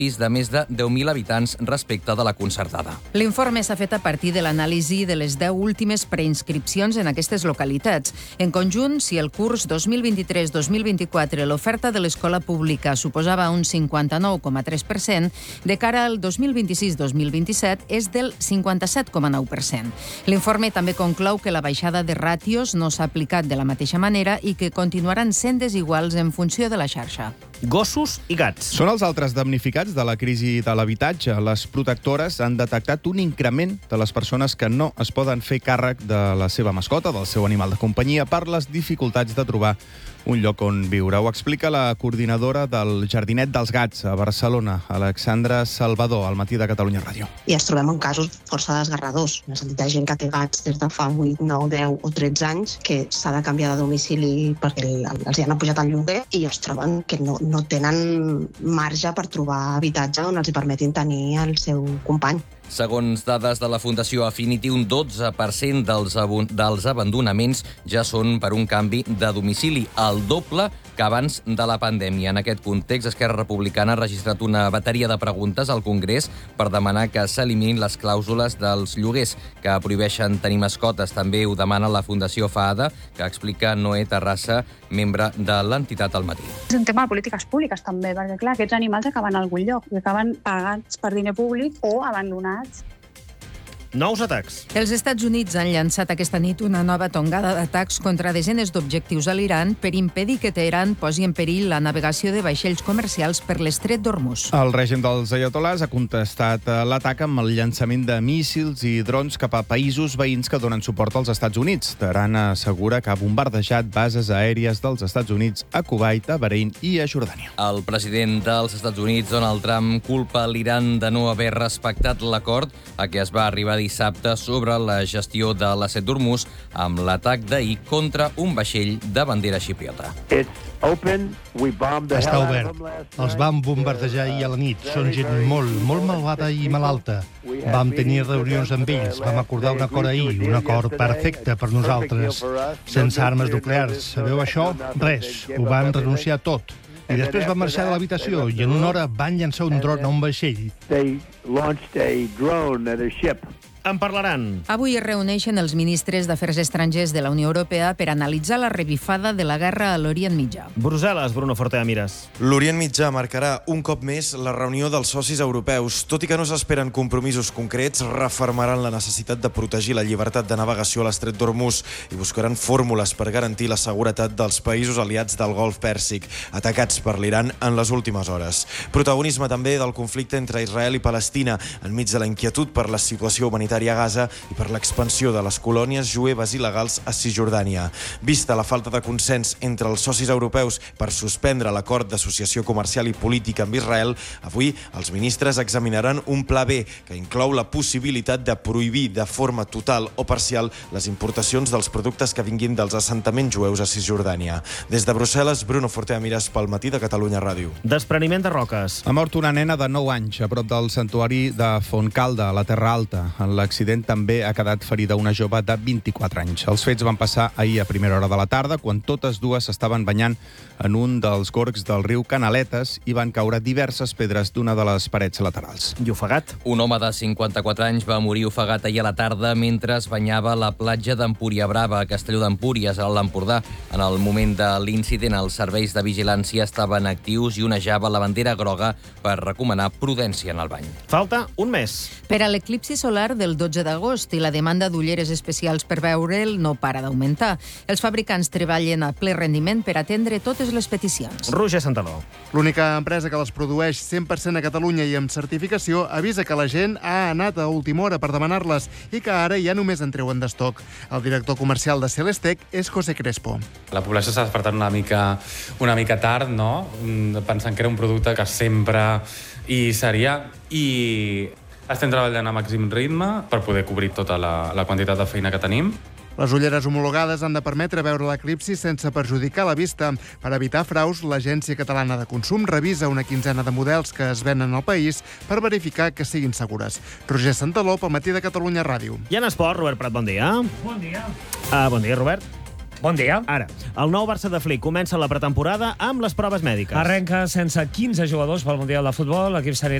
de més de 10.000 habitants respecte de la concertada. L'informe s'ha fet a partir de l'anàlisi de les 10 últimes preinscripcions en aquestes localitats. En conjunt, si el curs 2023-2024 l'oferta de l'escola pública suposava un 59,3%, de cara al 2026-2027 és del 57,9%. L'informe també conclou que la baixada de ràtios no s'ha aplicat de la mateixa manera i que continuaran sent desiguals en funció de la xarxa. Gossos i gats. Són els altres damnificats de la crisi de l'habitatge. Les protectores han detectat un increment de les persones que no es poden fer càrrec de la seva mascota, del seu animal de companyia, per les dificultats de trobar un lloc on viure. Ho explica la coordinadora del Jardinet dels Gats a Barcelona, Alexandra Salvador, al Matí de Catalunya Ràdio. I ens trobem en casos força desgarradors. En el sentit de gent que té gats des de fa 8, 9, 10 o 13 anys que s'ha de canviar de domicili perquè els hi han pujat el lloguer i es troben que no tenen marge per trobar habitatge on els hi permetin tenir el seu company. Segons dades de la Fundació Affinity, un 12% dels abandonaments ja són per un canvi de domicili, el doble que abans de la pandèmia. En aquest context, Esquerra Republicana ha registrat una bateria de preguntes al Congrés per demanar que s'eliminin les clàusules dels lloguers que prohibeixen tenir mascotes. També ho demana la Fundació FAADA, que explica Noé Terrassa, membre de l'entitat al Matí. És un tema de polítiques públiques també, perquè clar, aquests animals acaben a algun lloc i acaben pagats per diner públic o abandonats. Nous atacs. Els Estats Units han llançat aquesta nit una nova tongada d'atacs contra desenes d'objectius a l'Iran per impedir que Teheran posi en perill la navegació de vaixells comercials per l'estret d'Hormuz. El règim dels ayatolás ha contestat l'atac amb el llançament de míssils i drons cap a països veïns que donen suport als Estats Units. Teheran assegura que ha bombardejat bases aèries dels Estats Units a Kuwait, a Bahrein i a Jordània. El president dels Estats Units, Donald Trump, culpa l'Iran de no haver respectat l'acord a què es va arribar dissabte sobre la gestió de l'estret d'Hormuz amb l'atac d'ahir contra un vaixell de bandera xipriota. Està obert. Els vam bombardejar ahir a la nit. Són gent molt malvada i malalta. Vam tenir reunions amb ells. Vam acordar un acord ahir, un acord perfecte per nosaltres. Sense armes nuclears. Sabeu això? Res. Ho van renunciar tot. I després van marxar de l'habitació i en una hora van llançar un dron a un vaixell. En parlaran. Avui es reuneixen els ministres d'Afers Estrangers de la Unió Europea per analitzar la revifada de la guerra a l'Orient Mitjà. Brussel·les, Bruno Fortea Mires. L'Orient Mitjà marcarà un cop més la reunió dels socis europeus. Tot i que no s'esperen compromisos concrets, refermaran la necessitat de protegir la llibertat de navegació a l'estret d'Hormuz i buscaran fórmules per garantir la seguretat dels països aliats del Golf Pèrsic, atacats per l'Iran en les últimes hores. Protagonisme també del conflicte entre Israel i Palestina, enmig de la inquietud per la situació humanitària a Gaza i per l'expansió de les colònies jueves il·legals a Cisjordània. Vista la falta de consens entre els socis europeus per suspendre l'acord d'associació comercial i política amb Israel, avui els ministres examinaran un pla B que inclou la possibilitat de prohibir de forma total o parcial les importacions dels productes que vinguin dels assentaments jueus a Cisjordània. Des de Brussel·les, Bruno Fortea Mires pel Matí de Catalunya Ràdio. Despreniment de roques. Ha mort una nena de 9 anys a prop del santuari de Fontcalda, a la Terra Alta. En l'accident també ha quedat ferida una jove de 24 anys. Els fets van passar ahir a primera hora de la tarda, quan totes dues s'estaven banyant en un dels gorgs del riu Canaletes i van caure diverses pedres d'una de les parets laterals. I ofegat. Un home de 54 anys va morir ofegat ahir a la tarda mentre es banyava a la platja d'Empúria Brava, a Castelló d'Empúries, a l'Empordà. En el moment de l'incident, els serveis de vigilància estaven actius i onejava la bandera groga per recomanar prudència en el bany. Falta un mes. Per a l'eclipsi solar del 12 d'agost i la demanda d'ulleres especials per veure'l no para d'augmentar. Els fabricants treballen a ple rendiment per atendre totes les peticions. Roger Santaló. L'única empresa que les produeix 100% a Catalunya i amb certificació avisa que la gent ha anat a última hora per demanar-les i que ara ja només en treuen d'estoc. El director comercial de Celestec és José Crespo. La població s'ha despertat una mica tard, no? Pensant que era un producte que sempre hi seria, i estem treballant a màxim ritme per poder cobrir tota la quantitat de feina que tenim. Les ulleres homologades han de permetre veure l'eclipsi sense perjudicar la vista. Per evitar fraus, l'Agència Catalana de Consum revisa una quinzena de models que es venen al país per verificar que siguin segures. Roger Santaló, pel Matí de Catalunya Ràdio. I en esport, Robert Prat, bon dia. Bon dia. Bon dia, Robert. Bon dia. Ara, el nou Barça de Flick comença la pretemporada amb les proves mèdiques. Arrenca sense 15 jugadors pel Mundial de Futbol. L'equip s'anirà